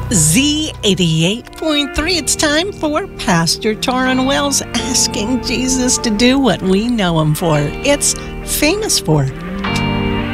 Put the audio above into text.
Z88.3. It's time for Pastor Torrin Wells asking Jesus to do what we know him for. It's famous for